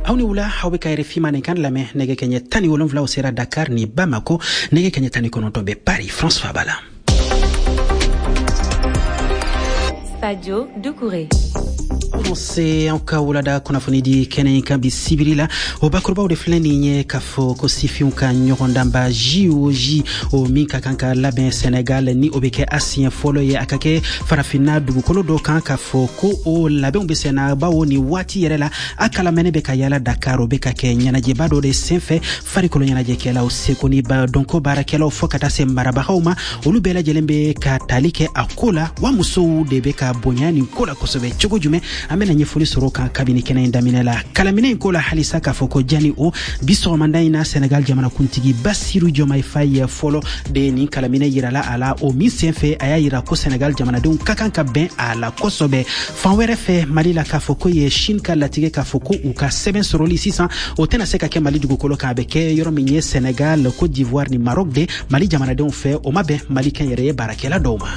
awni wula hawbe kayre fimane kan lame nege kenye tani wolonvla o sera Dakar ni Bamako nege kenye tani konontombe Paris. François Bala. Sadio Doucouré. Se anka wulada kunafoni di kene kambi sibirila o bakurba de fleni nye kafo ko sifiun ka nyogondamba JOJ o minka kanka laben Senegal ni obeke asien folo ye akake farafina dugu kolo do kan kafo ko o laben besena bawo ni wati yerela akala mene beka yala Dakar o beka ke nyanaje bado de senfe fari kolo nyanaje kela o sekoni ba donko barakela o fokata se marabahoma olu bela jelembe ka talike akola wa muso de beka bonyani kola kosobe chogojume amena nyefoli soroka kabini kena indaminela kalamine kola halisa kafoko jani o biso mandaina Senegal jamana kuntigi Bassirou Diomaye Faye folo de ni kalamine yirala ala o misenfe aya yira ko Senegal jamana de kakanka ben ala kosobe fanwere fe Mali la kafoko ye shinka latige kafoko u ka 7 soroli 600 o tena seka ke Mali dugo kolo ka beke yoro minye Senegal Côte d'Ivoire ni Maroc de Mali jamana de fe o mabe Mali ken yere barakela doma.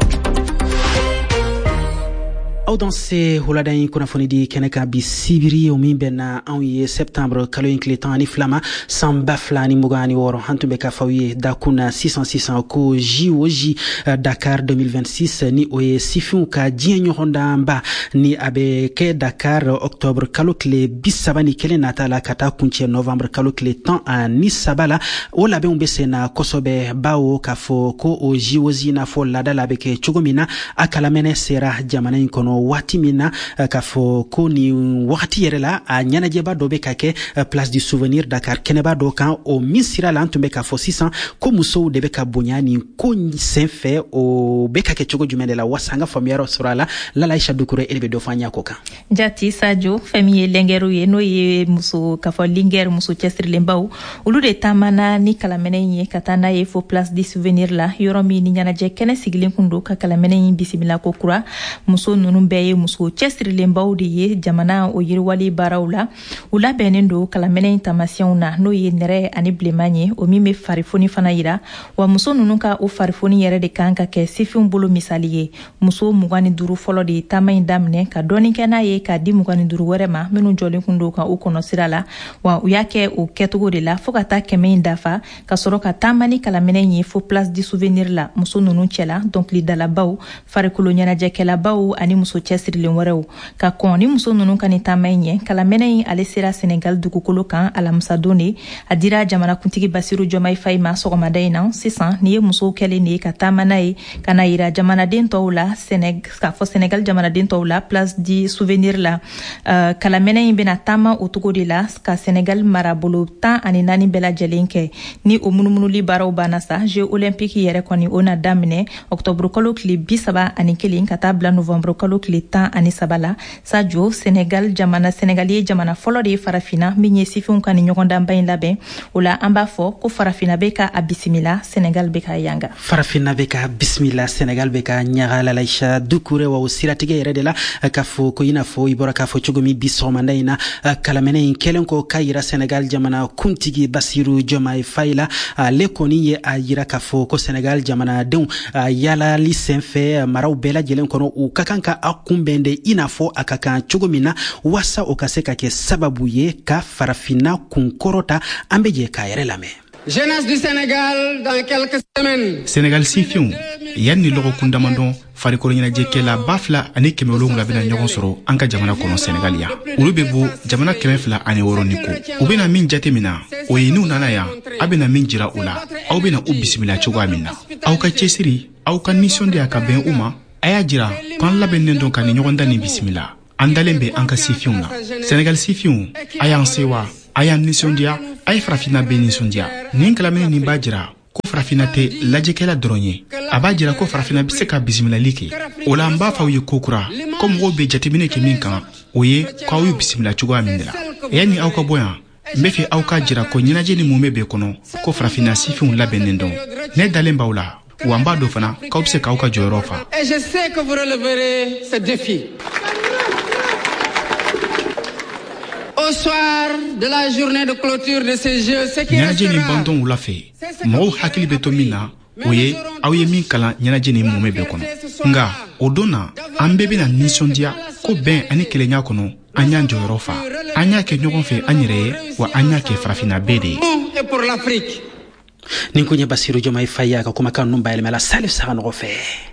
Audanse huladain kunafoni di keneka bi sibiri o minbena en septembre kalo inkletan ani flama samba flani mugani woro hantumbe ka fawiye dakuna 600 ko JOJ Dakar 2026 ni oye sifun ka jienyo honda mba ni abe ke Dakar octobre kalo kle bisabani kele natala kata kunche novembre kalo kle tan ani sabala o labe umbese na kosobe bawo kafo ko o JOJ na fo lada labe ke chugomina akala mene sera jamana inkono wati mina kafo ko ni wakati yerela a nyana jeba dobe kake place du souvenir Dakar keneba do kan o misira la antumbe kafo 600 ko muso debe ka bonyani ko senfe o beka ke chogo jumende la wasanga famiero surala la Aïcha Doucouré elbe do fanya koka jati Sadio famille lengeru ye no ye muso kafo linger muso chestri lembaw ulu de tamana ni kalamene nye katana ye fo place du souvenir la yoromi ni nyana je kene sigilin kundo ka kalamene yin bisimila ko kura muso nunu beye muso chestri lembaw de ye jamana o yirwali barawla ula benendo kalamene intamation na no ye nere ani blemanye o mime farifoni fana yira wa muso nunu ka o farifoni yere de kanka ke sifun bolo misaliye muso mugani duru folo de tamain damne ka doni kena ye ka di mugani duru werema menu jolin kundo ka o kono sirala wa uyake o ketugo de la fokata kemein dafa ka soro ka tamani kalamene nye fo place du souvenir la muso nunu chela donc li dala baw farikulo nyana jekela baw ani muso chestri lenwerew ka koni muso nunu kan tamain kalamene ale sera Senegal dugukolo kan alamsa doni adira jamana kuntigi Bassirou Diomaye Faye ma sogoma dayna 600 ni muso kele ni ka tamana e kana ira jamana den tawla Senegal jamana den tawla place du souvenir la kalamene bena tama otugo de la ka Senegal marabolo tan ani nani bela jelenke ni o munumunu li baraw banasa jeux olympique yere koni ona damine octobre kolo kli bisaba ani kelin kata bla novembre kolo kli tan ani sabala Sadio Senegal jamana Senegalais jamana folo de farafina minye sifun kan nyogonda mbayin labe ola amba fo ko farafina beka abisimila Senegal beka yanga farafina beka bismillah Senegal beka nyagala Aïcha Doucouré wa usiratige yere de la kafo ko ina fo ibora kafo chugomi bisomanda ina kalamene kelen ko kayira Senegal jamana kuntigi Bassirou Diomaye Faye la lekoni ye ayira kafo ko Senegal jamana den yala lisenfe maraw bela jelen kono u kakanka akumbende ina fo akaka chugomina wasa okaseka ke sababu ye ka farafina kunkorota ambeje ka yere lame. Jeunesse du Sénégal dans quelques semaines. Sénégal sifion yanni logo kundamando farikolo nyina jekela bafla ani kemelo ngla bina nyogon soro anka jamana kono Senegalia ulubebu jamana kemefla ani woroniko ubena min jatemina oyinu nana ya abena min jira ula au bena ubismila chogo amina au ka chesiri au ka mission de akaben uma aya jira kan laben nendo kan nyogonda ni bismila andalembe anka sifion na Senegal sifion aya ansewa aya mission dia ay farafina beni sondia nin kalamene ni bajira ko farafina te lajekela dronye abajira ko farafina biseka bismillah like ola mba fawi kokura comme go be jatimine ke min kan oye ko wi bismillah chugo amindela yani awka boya mbefe awka jira ko nyina jeni mumebe kono ko farafina sifun labenendo ne dalemba wala wamba do fana ka obse ka awka jorofa et je sais que vous releverez ce défi. Au soir de la journée de clôture de ces jeux, ce qui nyajeni bandon wula fe mo hakili beto mina oye awye min kala nyajeni mumebe kono nga odona ambebe na nisondia ko ben ani kelenya kono an y'an jɔyɔrɔ fa an y'a kɛ ɲɔgɔn fɛ an yɛrɛ ye wa an y'a kɛ farafina bɛɛ de ye. Et pour l'Afrique. Nin kun ye Basiru Diomaye Faye ka kumakan ninnu bayɛlɛmala Salif Saga fɛ.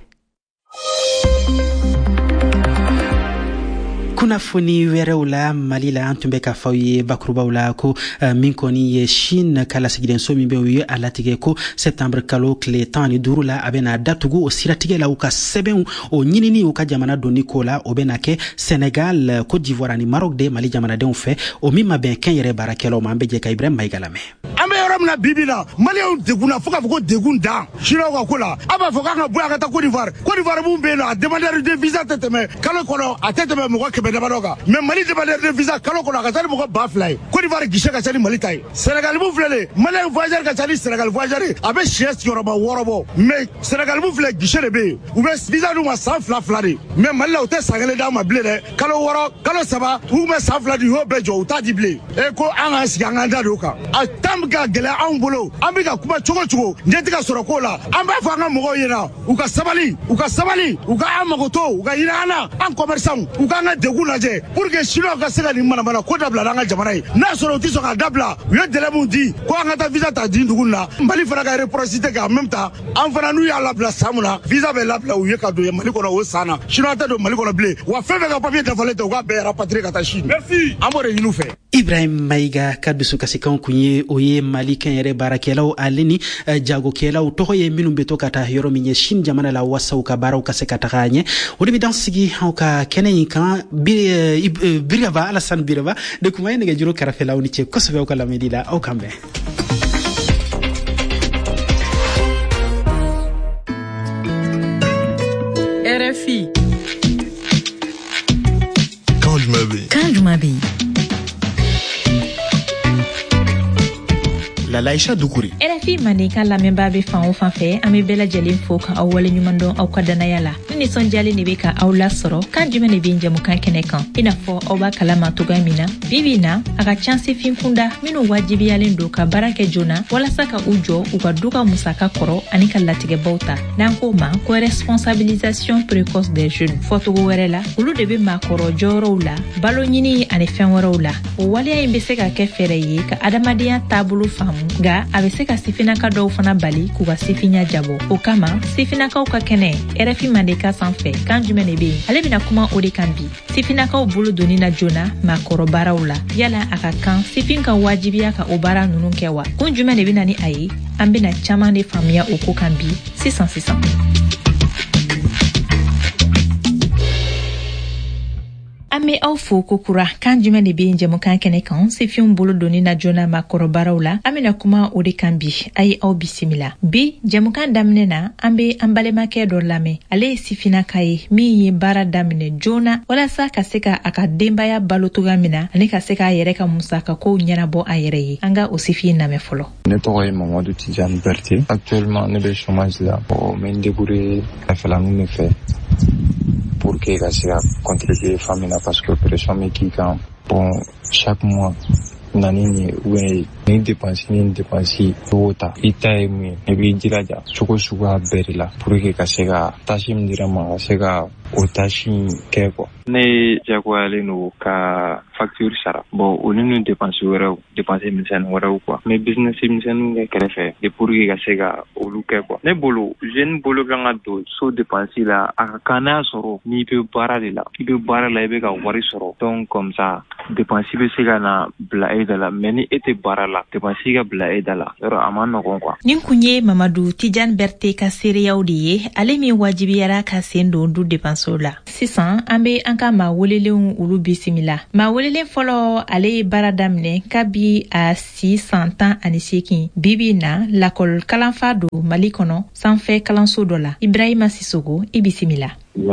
kunnafoni wɛrɛw la Mali la an tun bɛ ka fɔ ye bakurubaw la ko min kɔni ye Chine ka lasigidenso min bɛ u ye a latigɛ ko septembre kalo tile 15 la a bɛna datugu o siratigɛ la u ka sɛbɛnw o ɲinini u ka jamana donni ko la o bɛna kɛ Sénégal, Côte d'Ivoire ani Maroc de Mali jamanadenw fɛ o min ma bɛn kɛn yɛrɛ baarakɛlaw ma an bɛ jɛ ka Ibrahim Maïga lamɛn. An bɛ yɔrɔ min na bibi la Maliens degunna fo ka fɔ ko degun dan Chinois ka ko la a b'a fɔ k'an ka bɔ yan ka taa Côte d'Ivoire mun bɛ yen nɔ a demandeur de visa tɛ tɛmɛ kalo kɔnɔ a tɛ tɛmɛ mɔgɔ 100 damadɔ kan mais Mali demandeur de visa kalo kɔnɔ a ka ca ni mɔgɔ 2000 ye Côte d'Ivoire guichet ka ca ni Mali ta ye Sénégal mun filɛ le Malien voyageur ka ca ni Sénégal voyageur a bɛ siyɛ sigiyɔrɔma 6 bɔ mais Sénégal mun filɛ guichet de bɛ yen u bɛ visa d'u ma san 2 de mais Mali la u tɛ san 1 d'an ma bilen dɛ kalo 6 kalo 3 u bɛ san 2 di u y'o bɛɛ jɔ u t'a di bilen e ko an k'an sigi an k'an da don o kan a temps ka gɛlɛya anw bolo an bɛ ka kuma cogo cogo ɲɛ tɛ ka sɔrɔ ko la an b'a fɔ an ka mɔgɔw ɲɛna u ka sabali u ka an mago to u ka hinɛ an na an commerçants u k'an ka degun lajɛ pour que Chinois ka se ka nin manamana ko dabila an ka jamana ye n'a sɔrɔ u tɛ sɔn ka dabila u ye délai mun di ko an ka taa visa ta din dugu la Mali fana ka réciprocité kɛ en même temps an fana n'u y'a labila san mun na visa bɛ labila u ye ka don Mali kɔnɔ o san na Chinois tɛ don Mali kɔnɔ bilen wa fɛn fɛn ka papier dafalen tɛ u k'a bɛɛ rapatrier ka taa Chine. Merci an b'o de ɲini u fɛ. Ibrahim Maïga ka dusukasikan kun ye o ye Mali kɛn yɛrɛ baarakɛlaw ale ni jagokɛlaw tɔgɔ ye minnu bɛ to ka taa yɔrɔ min ye Chine jamana la wasaw ka baaraw ka se ka taga ɲɛ o de bɛ dan sigi aw ka kɛnɛ in kan Biraba Alassane Biraba de kuma ye nɛgɛjuru kɛrɛfɛla aw ni cɛ kosɛbɛ aw ka lamɛnni la aw kan bɛn. RFI. Quand je m'habille. La Aïcha Doucouré. RFI Manika lamɛnbaa bɛ fan o fan fɛ an bɛ bɛɛ lajɛlen fo ka aw wale ɲuman dɔn aw ka danaya la ni nisɔndiyalen de bɛ ka aw lasɔrɔ kan jumɛn de bɛ jamukan kɛnɛ kan i n'a fɔ aw b'a kalama cogoya min na bi na a ka can sefin kunda minnu wajibiyalen don ka baara kɛ joona walasa ka u jɔ u ka du ka musaka kɔrɔ ani ka latigɛbaw ta n'an k'o ma ko responsabilisation précoce des jeunes fɔcogo wɛrɛ la olu de bɛ maakɔrɔ jɔyɔrɔw la balo ɲini ani fɛn wɛrɛw la o waleya in bɛ se ka kɛ fɛɛrɛ ye ka adamadenya taabolo faamu nga a bɛ se ka sifinaka dɔw fana bali k'u ka sifinya jabɔ o kama sifinakaw ka kɛnɛ RFI Mandeka sanfɛ kan jumɛn de bɛ yen ale bɛna kuma o de kan bi sifinakaw bolo doni na joona maakɔrɔ baaraw la yala a ka kan sifin ka wajibiya ka o baara ninnu kɛ wa kun jumɛn de bɛna ni a ye an bɛna caman de faamuya o ko kan bi sisan an bɛ aw fo kokura kan jumɛn de bɛ jamukan kɛnɛ kan sifinw bolo doni na joona maakɔrɔbaraw la an bɛna kuma o de kan bi a ye aw bisimila bi jamukan daminɛ na an bɛ an balimakɛ dɔ lamɛn ale ye sifinaka ye min ye baara daminɛ joona walasa ka se ka a ka denbaya balo cogoya min na ani ka se k'a yɛrɛ ka musakakow ɲɛnabɔ a yɛrɛ ye an ka o sifin lamɛn fɔlɔ. Ne tɔgɔ ye Mamadu Tijani Berté. Actuellement ne bɛ chômage la n bɛ n débrouiller kafɛlanin de fɛ pour que ka se ka contribuer famille la parce que pression bɛ k'i kan bon chaque mois nani ni ou ni dépense o ta i ta ye mun ye i b'i jilaja cogo suguya bɛɛ de la pour que ka se ka tâche min dira ma ka se ka o tâche kɛ quoi. Ne jagoyalen don ka facture sara bon o ni dépense wɛrɛw dépense misɛnnin wɛrɛw quoi mais business misɛnninw kɛ kɛrɛfɛ et pour que ka se ka olu kɛ quoi. Ne bolo jeune bolo kan ka don so dépense la a ka kan n'a sɔrɔ n'i bɛ baara de la i bɛ baara la i bɛ ka wari sɔrɔ donc comme ça dépense bɛ se ka na bila e da la mais ni e tɛ baara la dépense ka bila e da la yɔrɔ a ma nɔgɔn quoi. nin kun ye Mamadu Tijani Berté ka seereyaw de ye ale min wajibiyara ka sen don du dépense la sisan an bɛ an ka maa welelenw olu bisimila maa welelen fɔlɔ ale ye baara daminɛ kabi a si san 18 bibi na lakɔl kalanfa don Mali kɔnɔ sanfɛ kalanso dɔ la Ibrahima Sisogo i bisimila.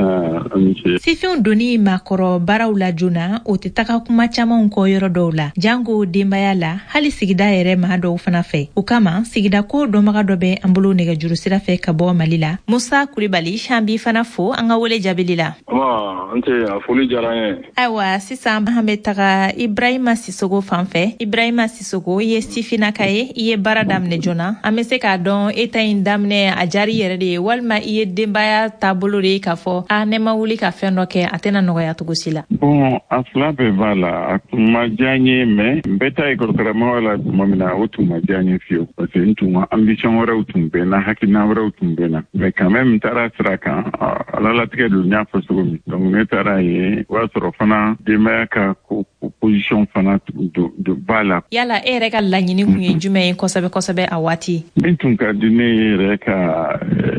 Sifinw doni maakɔrɔ baaraw la joona o tɛ taga kuma camanw kɔ yɔrɔ dɔw la jango denbaya la hali sigida yɛrɛ maa dɔw fana fɛ o kama sigida ko dɔnbaga dɔ bɛ an bolo nɛgɛjuru sira fɛ ka bɔ Mali la Musa Kulibali an b'i fana fo an ka wele jaabili la. Foli diyara n ye. Ayiwa sisan an bɛ taga Ibrahima Sisogo fan fɛ Ibrahima Sisogo i ye sifinaka ye i ye baara daminɛ joona an bɛ se k'a dɔn e ta in daminɛ a jari yɛrɛ de ye walima i ye denbaya taabolo de ye k'a fɔ fɔ ne ma wuli ka fɛn dɔ kɛ a tɛna nɔgɔya cogo si la. Bon a fila bɛɛ b'a la a tun ma diya n ye mais n bɛ taa école karamɔgɔ la tuma min na o tun ma diya n ye fiyewu parce que n tun ka ambition wɛrɛw tun bɛ n na hakilina wɛrɛw tun bɛ n na mais quand même n taara sira kan alalatigɛ don n y'a fɔ cogo min donc ne taara ye o y'a sɔrɔ fana denbaya ka position fana b'a la. Yala e yɛrɛ ka laɲini kun ye jumɛn ye kosɛbɛ kosɛbɛ a waati? Min tun ka di ne yɛrɛ ka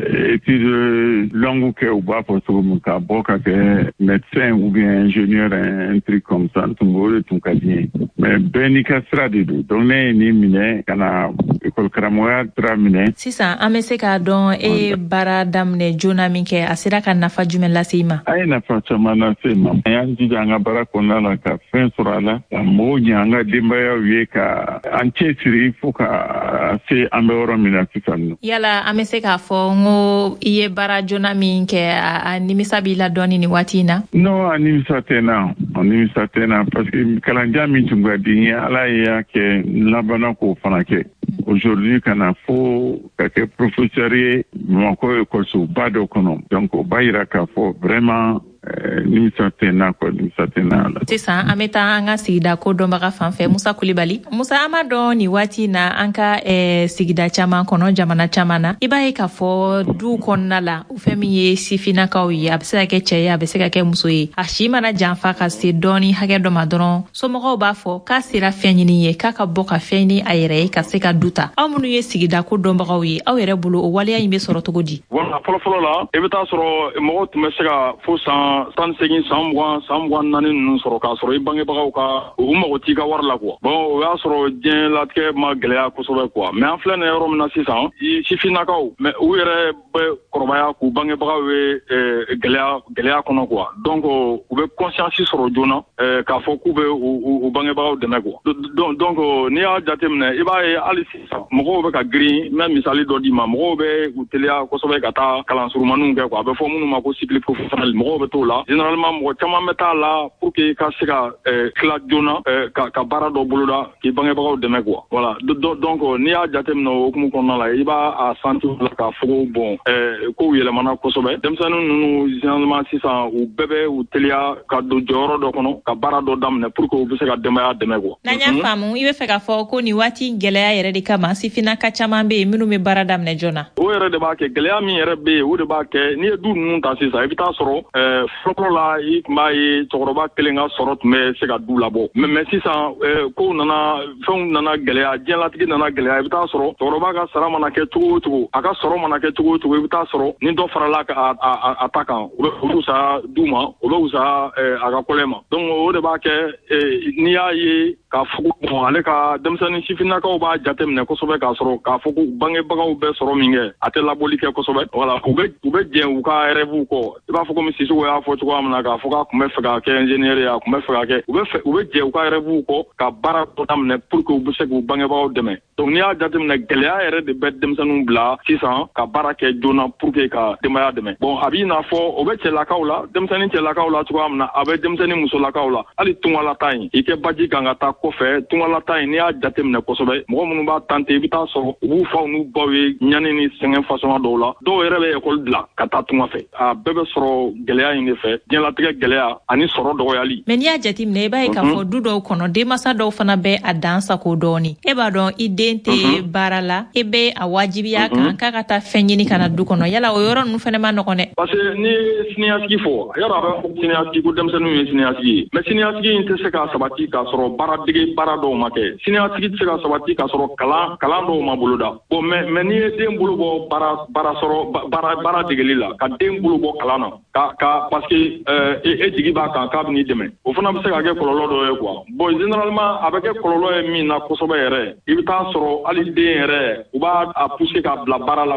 étude longue kɛ u b'a fɔ cogo min ka bɔ ka kɛ médecin ou bien ingénieur un truc comme ça n tun o de tun ka di ye mais bɛɛ n'i ka sira de don donc ne ye nin minɛ ka na école karamɔgɔya sira minɛ. Sisan an bɛ se k'a dɔn e ye baara daminɛ joona min kɛ a sera ka nafa jumɛn lase i ma? A ye nafa caman lase ma. An y'an jija an ka baara kɔnɔna la ka fɛn sɔrɔ a la ka mɔgɔw ɲɛ an ka denbayaw ye ka an cɛsiri fo ka se an bɛ yɔrɔ min na sisan nɔ. Yala an bɛ se k'a fɔ n ko i ye baara joona min kɛ a nimisa b'i la dɔɔni nin waati in na? Non, a nimisa tɛ n na parce que kalanjan min tun ka di n ye Ala y'a kɛ n labanna k'o fana kɛ. Aujourd'hui kana fo ka kɛ professeur ye Bamakɔ école-soba dɔ kɔnɔ donc o b'a yira k'a fɔ vraiment nimisa tɛ n na la. Sisan an bɛ taa an ka sigida ko dɔnbaga fan fɛ Musa Kulibali. Musa, an b'a dɔn nin waati in na an ka sigida caman kɔnɔ jamana caman na i b'a ye k'a fɔ du kɔnɔna la fɛn min ye sifinnakaw ye a bɛ se ka kɛ cɛ ye a bɛ se ka kɛ muso ye a si mana janfa ka se dɔɔni hakɛ dɔ ma dɔrɔn somɔgɔw b'a fɔ k'a sera fɛn ɲini ye k'a ka bɔ ka fɛn ɲini a yɛrɛ ye ka se ka du ta. Aw minnu ye sigida ko dɔnbagaw ye aw yɛrɛ bolo o waleya in bɛ sɔrɔ cogo di? Voilà, fɔlɔ la i bɛ taa sɔrɔ mɔgɔw tun bɛ se ka fo san 18 san 24 ninnu sɔrɔ k'a sɔrɔ i bangebagaw ka u mago t'i ka wari la quoi. Bon o y'a sɔrɔ diɲɛlatigɛ ma gɛlɛya kosɛbɛ quoi mais an filɛ nin yɔrɔ min na sisan sifinnakaw mais u yɛrɛ bɛ kɔrɔbaya k'u bangebagaw ye gɛlɛya kɔnɔ quoi donc u bɛ conscience sɔrɔ joona k'a fɔ k'u bɛ u bangebagaw dɛmɛ quoi donc n'i y'a jateminɛ i b'a ye hali sisan mɔgɔw bɛ ka girin n bɛ misali dɔ d'i ma mɔgɔw bɛ u teliya kosɛbɛ ka taa kalan surumaniw kɛ quoi a bɛ fɔ minnu ma ko cycle professionnel mɔgɔw bɛ t'o la généralement mɔgɔ caman bɛ t'a la pour que i ka se ka tila joona ka baara dɔ boloda k'i bangebagaw dɛmɛ quoi voilà donc n'i y'a jateminɛ o hukumu kɔnɔna la i b'a sentir la k'a fɔ ko bon kow yɛlɛmana kosɛbɛ denmisɛnnin ninnu généralement sisan u bɛɛ bɛ u teliya ka don jɔyɔrɔ dɔ kɔnɔ ka baara dɔ daminɛ pour que u bɛ se ka denbaya dɛmɛ quoi. N'an y'a faamu i bɛ fɛ k'a fɔ ko nin waati gɛlɛya yɛrɛ de kama sifinnaka caman bɛ yen minnu bɛ baara daminɛ joona. O yɛrɛ de b'a kɛ gɛlɛya min yɛrɛ bɛ yen o de b'a kɛ n'i ye du ninnu ta sisan i bɛ taa sɔrɔ fɔlɔ la i tun b'a ye cɛkɔrɔba kelen ka sɔrɔ tun bɛ se ka du labɔ mais sisan kow nana fɛnw nana gɛlɛya diɲɛlatigɛ nana gɛlɛya i bɛ taa sɔrɔ cɛkɔrɔba ka sara mana kɛ cogo o cogo a ka sɔrɔ mana kɛ cogo o cogo i bɛ taa sɔrɔ ni dɔ farala a ta kan o bɛ fisaya du ma o bɛ fisaya a ka kɔlɛ ma donc o de b'a kɛ n'i y'a ye k'a fɔ bon ale ka denmisɛnnin sifinnakaw b'a jateminɛ kosɛbɛ k'a sɔrɔ k'a fɔ ko bangebagaw bɛ sɔrɔ min kɛ a tɛ labɔli kɛ kosɛbɛ voilà u bɛ jɛn u ka rêve kɔ i b'a fɔ komi Sisoko y'a fɔ cogoya min na k'a fɔ k'a tun bɛ fɛ ka kɛ ingénieur ye a tun bɛ fɛ ka kɛ u bɛ jɛn u ka rêve kɔ ka baara dɔ daminɛ pour que u bɛ se k'u bangebagaw dɛmɛ donc n'i y'a jateminɛ gɛlɛya yɛrɛ de bɛ denmisɛnninw bila sisan ka baara kɛ joona pour que ka denbaya dɛmɛ bon a b'i n'a fɔ o bɛ cɛlakaw la denmisɛnnin cɛlakaw la cogoya min na a bɛ denmisɛnnin musolakaw la hali tungalata in i kɛ baji kan ka taa kɔfɛ tungalata in n'i y'a jateminɛ kosɛbɛ mɔgɔ minnu b'a tante i bɛ taa sɔrɔ u b'u faw n'u baw ye ɲani ni sɛgɛn fasɔn dɔw la dɔw yɛrɛ bɛ école bila ka taa tunga fɛ a bɛɛ bɛ sɔrɔ gɛlɛya in de fɛ diɲɛlatigɛ gɛlɛya ani sɔrɔ dɔgɔyali. Mais n'i y'a jateminɛ i b'a ye k'a fɔ du dɔw kɔnɔ denmansa dɔw fana bɛ a dan sago dɔɔni e b'a dɔn i den tɛ baara la e bɛ a wajibiya kan k'a ka taa fɛn ɲini ka na du kɔnɔ yala o yɔrɔ ninnu fana ma nɔgɔn dɛ. parce que ni siniɲasigi fɔ yɔrɔ a bɛ fɔ siniɲasigi ko denmisɛnninw ye siniɲasigi ye mais siniɲasigi in tɛ se ka sabati k'a sɔrɔ baaradege baara dɔw ma kɛ siniɲasigi tɛ se ka sabati k'a sɔrɔ kalan dɔw ma boloda bon mais n'i ye den bolo bɔ baara degeli la ka den bolo bɔ kalan na ka parce que e jigi b'a kan k'a bɛ n'i dɛmɛ o fana bɛ se ka kɛ kɔlɔlɔ dɔ ye quoi bon généralement a bɛ kɛ kɔlɔlɔ ye min na kosɛbɛ yɛrɛ i bɛ taa sɔrɔ hali den yɛrɛ u b'a pousser k'a bila baara la